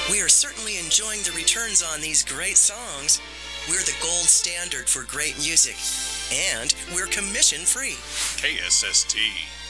We are certainly enjoying the returns on these great songs. We're the gold standard for great music, and we're commission-free. KSST.